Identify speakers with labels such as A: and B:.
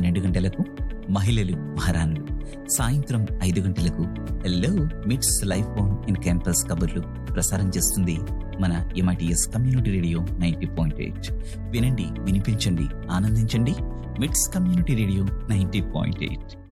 A: 12 గంటలకు మహిళలు మహారాణులు, సాయంత్రం 5 గంటలకు హలో మిట్స్ లైఫ్ ఆన్ ఇన్ క్యాంపస్ కబుర్లు ప్రసారం చేస్తుంది మన MITS కమ్యూనిటీ రేడియో 90.8. వినండి, వినిపించండి, ఆనందించండి. మిట్స్ కమ్యూనిటీ రేడియో 90.8.